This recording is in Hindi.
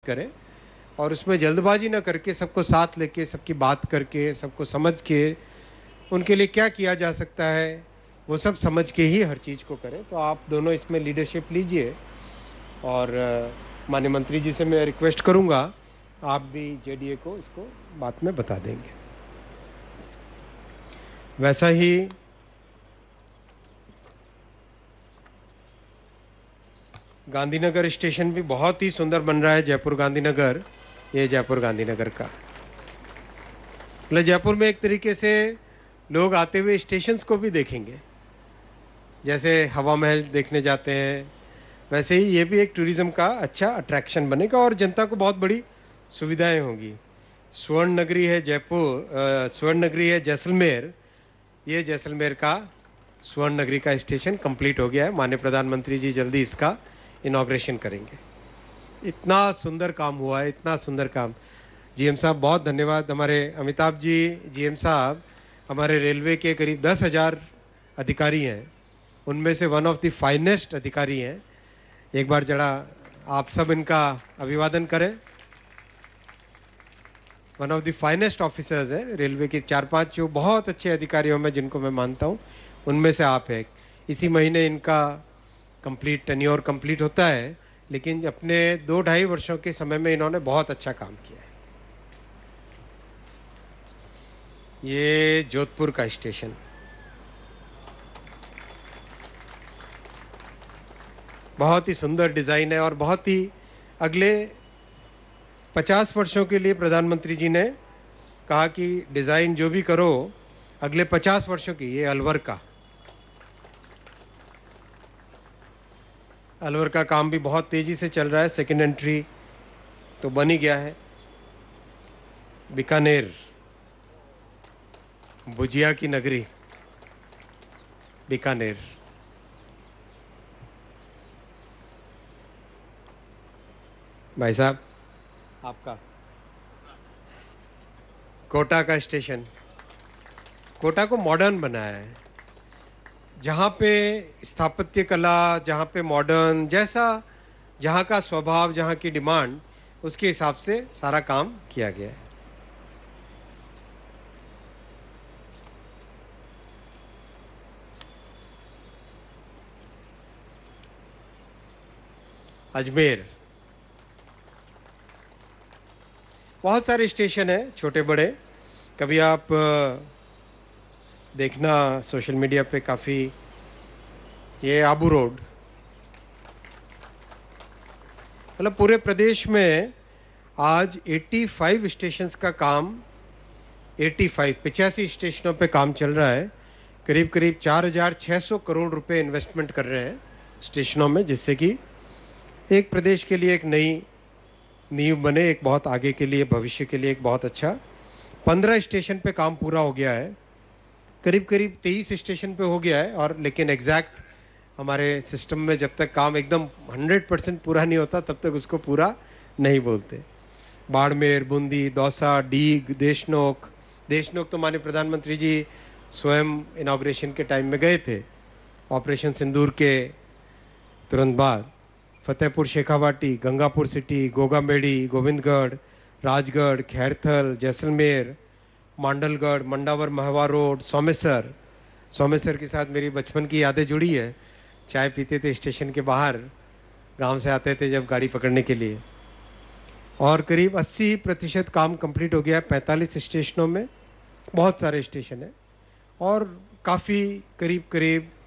करें और उसमें जल्दबाजी ना करके सबको साथ लेके, सबकी बात करके, सबको समझ के, उनके लिए क्या किया जा सकता है वो सब समझ के ही हर चीज़ को करें। तो आप दोनों इसमें लीडरशिप लीजिए और माननीय मंत्री जी से मैं रिक्वेस्ट करूंगा आप भी जेडीए को इसको बात में बता देंगे। वैसा ही गांधीनगर स्टेशन भी बहुत ही सुंदर बन रहा है, जयपुर गांधीनगर। ये जयपुर गांधीनगर का मतलब जयपुर में एक तरीके से लोग आते हुए स्टेशंस को भी देखेंगे, जैसे हवा महल देखने जाते हैं वैसे ही ये भी एक टूरिज्म का अच्छा अट्रैक्शन बनेगा और जनता को बहुत बड़ी सुविधाएं होंगी। स्वर्ण नगरी है जयपुर, स्वर्ण नगरी है जैसलमेर। ये जैसलमेर का स्वर्ण नगरी का स्टेशन कंप्लीट हो गया है। माननीय प्रधानमंत्री जी जल्दी इसका इनॉग्रेशन करेंगे। इतना सुंदर काम हुआ है, इतना सुंदर काम। जीएम साहब बहुत धन्यवाद। हमारे अमिताभ जी जीएम साहब हमारे रेलवे के करीब 10,000 अधिकारी हैं, उनमें से वन ऑफ द फाइनेस्ट अधिकारी हैं। एक बार जरा आप सब इनका अभिवादन करें। One of the finest officers है रेलवे के। 4-5 जो बहुत अच्छे अधिकारियों में जिनको मैं मानता हूं उनमें से आप हैं। इसी महीने इनका कंप्लीट टेन्योर कंप्लीट होता है, लेकिन अपने 2-2.5 वर्षों के समय में इन्होंने बहुत अच्छा काम किया है। ये जोधपुर का स्टेशन बहुत ही सुंदर डिजाइन है और बहुत ही अगले 50 वर्षों के लिए प्रधानमंत्री जी ने कहा कि डिजाइन जो भी करो अगले 50 वर्षों की। ये अलवर का काम भी बहुत तेजी से चल रहा है। सेकेंड एंट्री तो बन ही गया है। बीकानेर भुजिया की नगरी बीकानेर। भाई साहब आपका कोटा का स्टेशन, कोटा को मॉडर्न बनाया है, जहां पे स्थापत्य कला, जहां पे मॉडर्न, जैसा जहां का स्वभाव, जहां की डिमांड, उसके हिसाब से सारा काम किया गया है। अजमेर बहुत सारे स्टेशन है छोटे बड़े। कभी आप देखना सोशल मीडिया पे काफी। ये आबू रोड, मतलब पूरे प्रदेश में आज 85 स्टेशंस का काम, 85 स्टेशनों पे काम चल रहा है। करीब करीब 4,600 करोड़ रुपए इन्वेस्टमेंट कर रहे हैं स्टेशनों में, जिससे कि एक प्रदेश के लिए एक नई नींव बने, एक बहुत आगे के लिए, भविष्य के लिए एक बहुत अच्छा। 15 स्टेशन पे काम पूरा हो गया है, करीब करीब 23 स्टेशन पे हो गया है। और लेकिन एग्जैक्ट हमारे सिस्टम में जब तक काम एकदम 100% पूरा नहीं होता तब तक उसको पूरा नहीं बोलते। बाड़मेर, बूंदी, दौसा, डीग, देशनोक तो माननीय प्रधानमंत्री जी स्वयं इनॉग्रेशन के टाइम में गए थे, ऑपरेशन सिंदूर के तुरंत बाद। फतेहपुर शेखावाटी, गंगापुर सिटी, गोगामेड़ी, गोविंदगढ़, राजगढ़, खैरथल, जैसलमेर, मांडलगढ़, मंडावर महवा रोड, सोमेसर के साथ मेरी बचपन की यादें जुड़ी है। चाय पीते थे स्टेशन के बाहर, गांव से आते थे जब गाड़ी पकड़ने के लिए। और करीब 80% काम कंप्लीट हो गया है 45 स्टेशनों में। बहुत सारे स्टेशन है और काफी करीब करीब